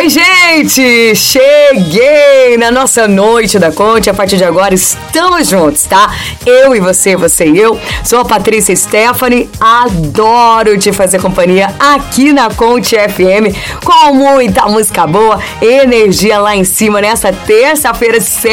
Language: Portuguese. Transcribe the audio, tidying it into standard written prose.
Oi, gente! Cheguei na nossa noite da Conte. A partir de agora estamos juntos, tá? Eu e você e eu. Sou a Patrícia Stephanie. Adoro te fazer companhia aqui na Conte FM com muita música boa, energia lá em cima nessa terça-feira